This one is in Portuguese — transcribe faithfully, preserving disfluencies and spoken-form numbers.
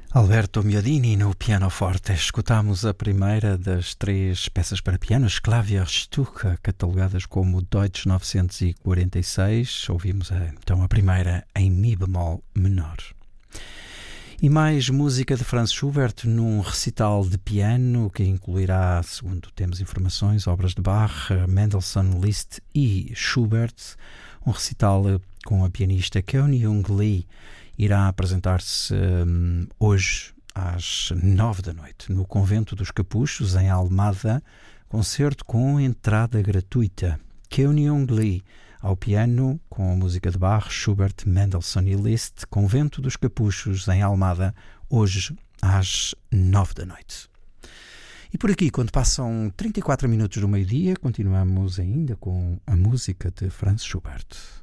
Alberto Miodini no pianoforte. Escutámos a primeira das três peças para piano, as Klavierstücke, catalogadas como Deutsch novecentos e quarenta e seis. Ouvimos então a primeira em Mi bemol menor. E mais música de Franz Schubert num recital de piano que incluirá, segundo temos informações, obras de Bach, Mendelssohn, Liszt e Schubert. Um recital com a pianista Keon-Young Lee. Irá apresentar-se um, hoje às nove da noite no Convento dos Capuchos, em Almada, concerto com entrada gratuita. Keon-Young Lee ao piano com a música de Bach, Schubert, Mendelssohn e Liszt, Convento dos Capuchos, em Almada, hoje às nove da noite. E por aqui, quando passam trinta e quatro minutos do meio-dia, continuamos ainda com a música de Franz Schubert.